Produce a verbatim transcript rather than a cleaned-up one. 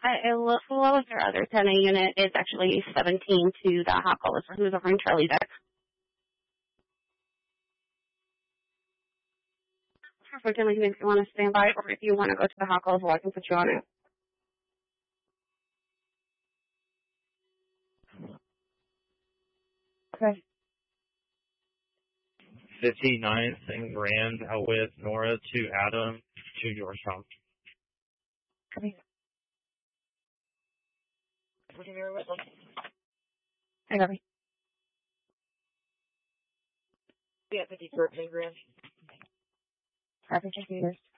Uh, it looks low as your other ten A unit. It's actually seventeen to the hot call for who's over in Charlie deck. Unfortunately, if you want to stand by or if you want to go to the hot call, well, I can put you on it. Okay. fifty-ninth and Grand out with Nora to Adam to Georgetown. Okay. What are you with? I got me. Yeah, fifty-four and Grand. Perfect. Thank you.